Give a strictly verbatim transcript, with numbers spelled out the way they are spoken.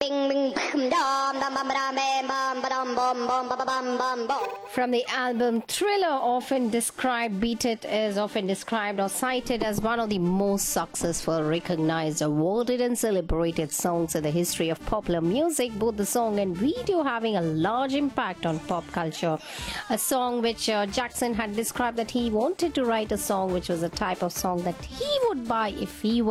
From the album Thriller, often described, Beat It is often described or cited as one of the most successful, recognized, awarded, and celebrated songs in the history of popular music. Both the song and video having a large impact on pop culture. A song which uh, Jackson had described that he wanted to write a song which was a type of song that he would buy if he were